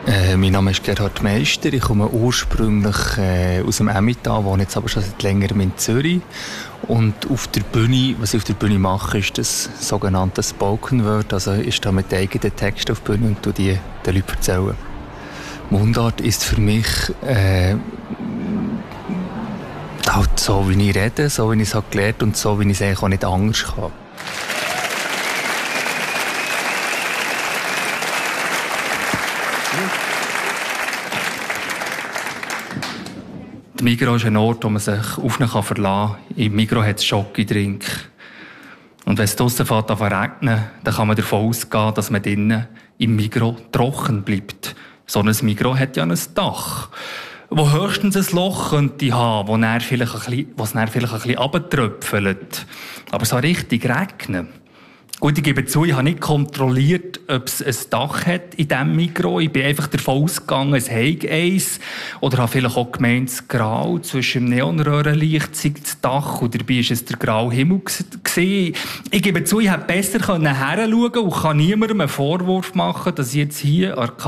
Mein Name ist Gerhard Meister. Ich komme ursprünglich aus dem Emmental, wohne jetzt aber schon seit längerem in Zürich. Und auf der Bühne, was ich auf der Bühne mache, ist das sogenannte Spoken Word. Also ich stehe mit eigenen Texten auf der Bühne und die den Leuten erzählen. Mundart ist für mich halt so, wie ich rede, so wie ich es gelernt habe und so, wie ich es eigentlich auch nicht anders kann. Das Migros ist ein Ort, wo man sich auf ihn verlassen kann. Im Migros hat es Schokidrink. Und wenn es draussen anfängt zu regnen, dann kann man davon ausgehen, dass man drinnen im Migros trocken bleibt. So ein Migros hat ja ein Dach, wo höchstens ein Loch könnte haben, wo es vielleicht ein bisschen runtertröpfelt. Aber so richtig regnen. Gut, ich gebe zu, ich habe nicht kontrolliert, ob es ein Dach hat in diesem Migros. Ich bin einfach davon ausgegangen, es hätte eins. Oder habe vielleicht auch gemeint, das Grau zwischen dem Neonröhrenlicht sei das Dach. Und dabei war es der graue Himmel gewesen. Ich gebe zu, ich hätte besser hinschauen können und kann niemandem einen Vorwurf machen, dass ich jetzt hier